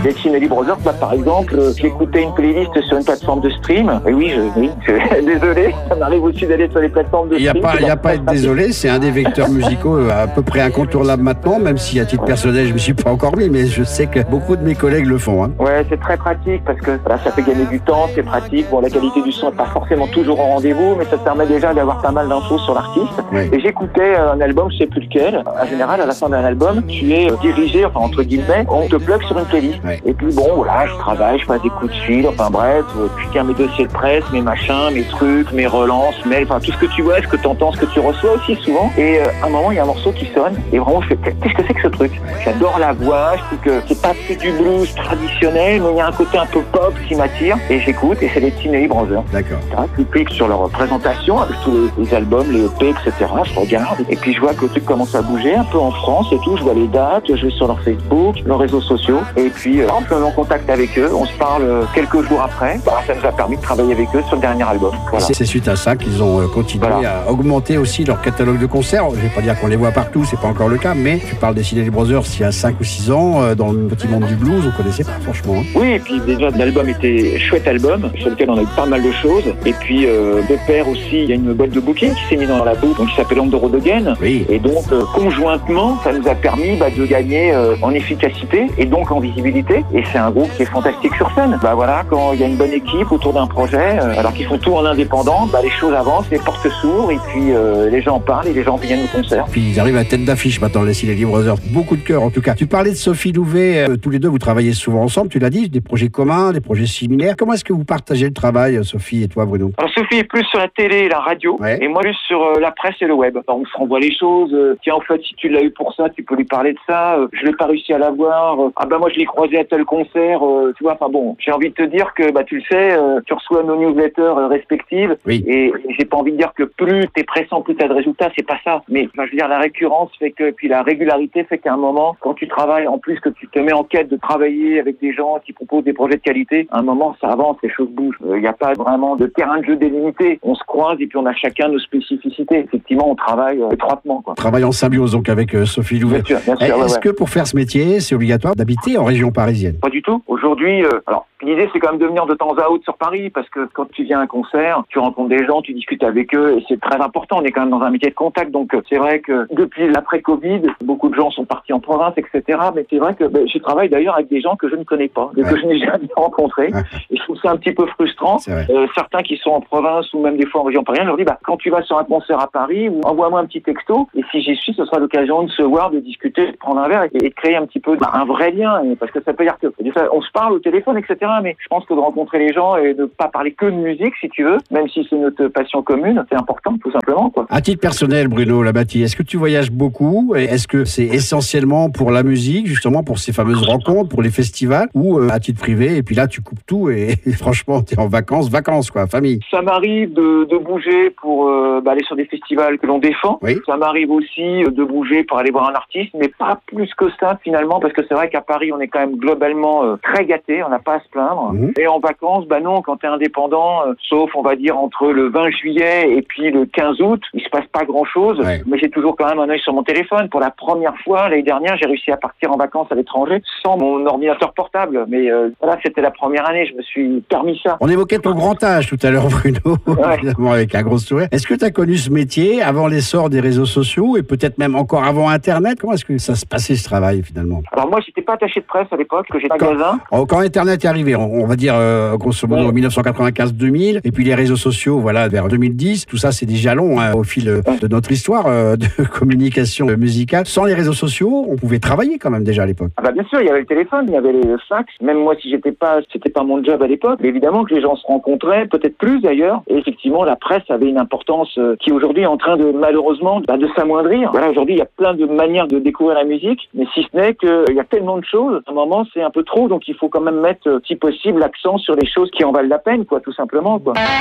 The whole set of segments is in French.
Les Tinelli Brothers, par exemple, j'écoutais une playlist sur une plateforme de stream. Et oui, désolé, ça m'arrive aussi d'aller sur les plateformes de stream. Il n'y a pas à être désolé, c'est un des vecteurs musicaux à peu près incontournable maintenant, même si à titre personnel, je ne me suis pas encore mis, mais je sais que beaucoup de mes collègues le font. Ouais, c'est très pratique parce que là, ça fait gagner du temps, c'est pratique. Bon, la qualité du son n'est pas forcément toujours au rendez-vous, mais ça te permet déjà d'avoir pas mal d'infos sur l'artiste. Oui. Et j'écoutais un album, je sais plus lequel. En général, à la fin d'un album, tu es dirigé, enfin entre guillemets, on te plug sur une playlist. Oui. Et puis bon, voilà, je travaille, je passe des coups de fil, enfin bref, je tiens mes dossiers de presse, mes machins, mes trucs, mes relances, mails, enfin tout ce que tu vois, ce que tu entends, ce que tu reçois aussi souvent. Et à un moment, il y a un morceau qui sonne, et vraiment, je fais, qu'est-ce que c'est que ce truc? J'adore la voix, je trouve que c'est pas plus du blues traditionnel, mais il y a un côté un peu pop qui m'attire, et j'écoute, et c'est les Tinelli Brothers. D'accord. Je clique sur leur présentation avec tous les albums, les EP, etc. Je regarde, et puis je vois que le truc commence à bouger un peu en France et tout. Je vois les dates, je vais sur leur Facebook, leurs réseaux sociaux, et puis je me mets en contact avec eux. On se parle quelques jours après. Ça nous a permis de travailler avec eux sur le dernier album. Voilà. C'est suite à ça qu'ils ont continué à augmenter aussi leur catalogue de concerts. Je ne vais pas dire qu'on les voit partout, c'est pas encore le cas, mais tu parles des Tinelli Brothers il y a 5 ou 6 ans, dans le petit monde du blues, on connaissait pas franchement. Oui, et puis déjà l'album était chouette album, sur lequel on a eu pas mal de choses. Et puis de pair aussi, il y a une boîte de booking qui s'est mise dans la boucle, donc qui s'appelle On the Road Again. Oui. Et donc conjointement, ça nous a permis de gagner en efficacité et donc en visibilité. Et c'est un groupe qui est fantastique sur scène. Voilà, quand il y a une bonne équipe autour d'un projet, alors qu'ils font tout en indépendant, les choses avancent, les portes s'ouvrent et puis les gens en parlent et les gens viennent au concert. Puis ils arrivent à tête d'affiche maintenant, les Tinelli Brothers. Beaucoup de cœur en tout cas. Tu parlais de Sophie Louvet, tous les deux vous travaillez souvent ensemble, tu l'as dit, des projets communs, des projets similaires. Comment est-ce que vous partagez le travail, Sophie et toi, Bruno? Alors Sophie est plus sur la télé et la radio, et moi plus sur la presse et le web. Alors, on se renvoie les choses. Tiens, en fait, si tu l'as eu pour ça, tu peux lui parler de ça. Je l'ai pas réussi à l'avoir. Moi je l'ai croisé à tel concert. Tu vois, j'ai envie de te dire que tu le sais, tu reçois nos newsletters respectives. Oui. Et j'ai pas envie de dire que plus t'es pressant, plus t'as de résultats. C'est pas ça. Mais je veux dire, la récurrence fait que, puis la régularité fait qu'à un moment, quand tu travailles, en plus que tu te mets en quête de travailler avec des gens qui proposent des projets de qualité, à un moment ça avance, les choses bougent. Il n'y a pas vraiment de terrain de jeu délimité. On se croise et puis on a chacun nos spécificités. Effectivement, on travaille étroitement. Travaille en symbiose donc avec Sophie Louvet. Bien sûr, Est-ce que pour faire ce métier, c'est obligatoire d'habiter en région parisienne? Pas du tout. Aujourd'hui, l'idée c'est quand même de venir de temps à autre sur Paris parce que quand tu viens à un concert, tu rencontres des gens, tu discutes avec eux et c'est très important. On est quand même dans un métier de contact, donc c'est vrai que depuis l'après-Covid, beaucoup de gens sont partis en province, etc. Mais c'est vrai que je travaille d'ailleurs avec des gens que je ne connais pas, que je n'ai jamais rencontrés. Et je trouve ça un petit peu frustrant. Certains qui sont en province ou même des fois en région parisienne, je leur dis quand tu vas sur un concert à Paris, envoie-moi un petit texto et si j'y suis, ce sera l'occasion de se voir, de discuter, de prendre un verre et de créer un petit peu un vrai lien. Parce que ça peut dire que on se parle au téléphone, etc. Mais je pense que de rencontrer les gens et de ne pas parler que de musique, si tu veux, même si c'est notre passion commune, c'est important, tout simplement. À titre personnel, Bruno Labbaty, est-ce que tu voyages beaucoup? Est-ce que c'est essentiellement pour la musique, justement pour ces fameuses rencontres, pour les festivals, ou à titre privé, et puis là tu coupes tout et franchement tu es en vacances, famille? Ça m'arrive de bouger pour aller sur des festivals que l'on défend. Oui. Ça m'arrive aussi de bouger pour aller voir un artiste, mais pas plus que ça finalement, parce que c'est vrai qu'à Paris on est quand même globalement très gâtés, on n'a pas à se plaindre. Et en vacances, non, quand tu es indépendant, sauf on va dire entre le 20 juillet et puis le 15 août, il se passe pas grand-chose, mais j'ai toujours quand même un œil sur mon téléphone. Pour la première fois, l'année dernière, j'ai réussi à partir en vacances à l'étranger sans mon ordinateur portable. Mais c'était la première année, je me suis permis ça. On évoquait ton grand âge tout à l'heure, Bruno, évidemment avec un gros sourire. Est-ce que tu as connu ce métier avant l'essor des réseaux sociaux et peut-être même encore avant Internet? Comment est-ce que ça se passait ce travail finalement? Alors moi, j'étais pas attaché de presse à l'époque, que j'ai magasin. Quand Internet est arrivé, on va dire grosso modo en 1995-2000, et puis les réseaux sociaux, vers 2010, tout ça c'est des jalons au fil de notre histoire de communication musicale. Sans les réseaux sociaux, on pouvait travailler quand même déjà à l'époque. Bien sûr, il y avait le téléphone, il y avait les fax. Même moi, si c'était pas mon job à l'époque, mais évidemment que les gens se rencontraient, peut-être plus d'ailleurs. Et effectivement, la presse avait une importance qui aujourd'hui est en train de malheureusement de s'amoindrir. Aujourd'hui, il y a plein de manières de découvrir la musique, mais si ce n'est qu'il y a tellement de choses, à un moment c'est un peu trop, donc il faut quand même mettre, si possible, l'accent sur les choses qui en valent la peine, tout simplement.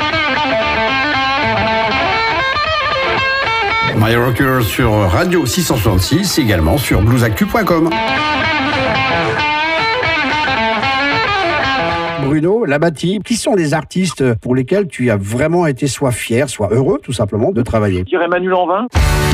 My Rocker sur Radio 666, également sur bluesactu.com. Bruno Labbaty, qui sont les artistes pour lesquels tu as vraiment été soit fier, soit heureux, tout simplement, de travailler? Je dirais Manu Lanvin.